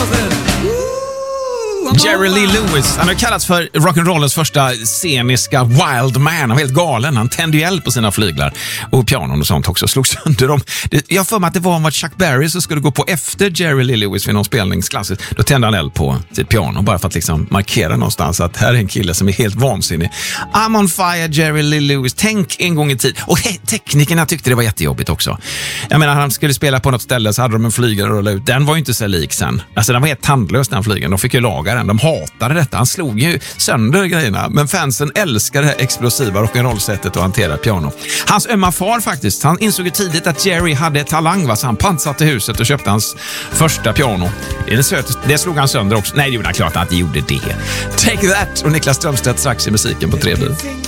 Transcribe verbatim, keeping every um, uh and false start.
Jerry Lee Lewis, han har kallats för rock'n'rollens första sceniska wild man. Han var helt galen, han tände ju eld på sina flyglar och pianon och sånt också, slog sönder dem. Jag för mig att det var om Chuck Berry som skulle gå på efter Jerry Lee Lewis vid någon spelningsklass. Då tände han eld på sitt piano bara för att liksom markera någonstans att här är en kille som är helt vansinnig. I'm on fire, Jerry Lee Lewis. Tänk en gång i tid. Och he- teknikerna tyckte det var jättejobbigt också. Jag menar, han skulle spela på något ställe så hade de en flygare och rulla ut. Den var ju inte så lik sen. Alltså den var helt tandlös den flygen. De fick ju laga den. De hatade detta. Han slog ju sönder grejerna. Men fansen älskade det explosiva rock'n'roll-sättet att hantera piano. Hans ömma far faktiskt, han insåg ju tidigt att Jerry hade talang, va? Så han pantsatte huset och köpte hans första piano. Det, är det, söt, det slog han sönder också. Nej, det gjorde han klart att han inte gjorde det. Take That och Niklas Strömstedt strax i musiken på tre bil.